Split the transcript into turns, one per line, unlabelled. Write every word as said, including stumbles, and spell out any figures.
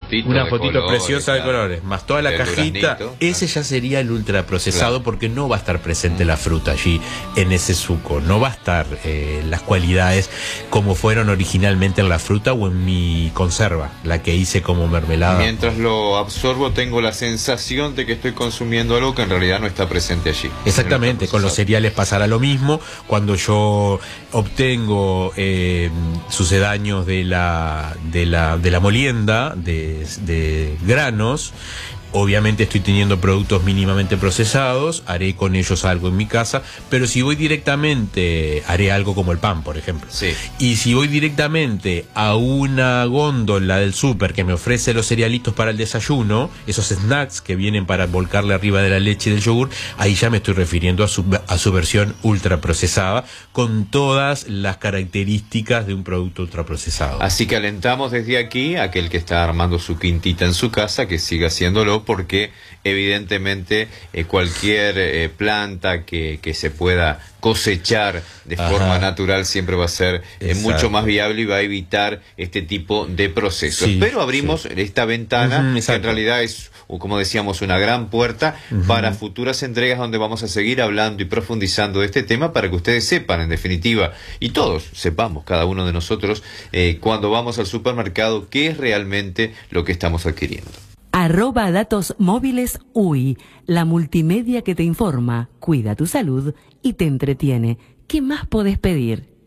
fotito
una
de
fotito
colores,
preciosa de
claro,
colores, más toda la
del
cajita,
duraznito,
ese
claro.
ya sería el ultraprocesado,
Claro.
porque no va a estar presente la fruta allí en ese suco, no va a estar eh, las cualidades como fueron originalmente en la fruta o en mi conserva, la que hice como mermelada.
Mientras lo absorbo tengo la sensación de que estoy consumiendo algo que en realidad no está presente allí.
Exactamente, con los cereales pasará lo mismo. Cuando yo obtengo eh, sucedáneos de la, de la, de la molienda, de, de granos, obviamente estoy teniendo productos mínimamente procesados, haré con ellos algo en mi casa, pero si voy directamente, haré algo como el pan, por ejemplo.
Sí.
Y si voy directamente a una góndola del súper que me ofrece los cerealitos para el desayuno, esos snacks que vienen para volcarle arriba de la leche y del yogur, ahí ya me estoy refiriendo a su, a su versión ultraprocesada, con todas las características de un producto ultraprocesado.
Así que alentamos desde aquí a aquel que está armando su quintita en su casa, que siga haciéndolo, porque evidentemente eh, cualquier eh, planta que, que se pueda cosechar de
Ajá.
forma natural siempre va a ser eh, mucho más viable y va a evitar este tipo de procesos.
Sí,
pero abrimos
sí.
esta ventana,
Uh-huh,
que en realidad es, como decíamos, una gran puerta uh-huh. para futuras entregas donde vamos a seguir hablando y profundizando de este tema, para que ustedes sepan, en definitiva, y todos sepamos, cada uno de nosotros, eh, cuando vamos al supermercado, qué es realmente lo que estamos adquiriendo.
Arroba datos móviles U I, la multimedia que te informa, cuida tu salud y te entretiene. ¿Qué más podés pedir?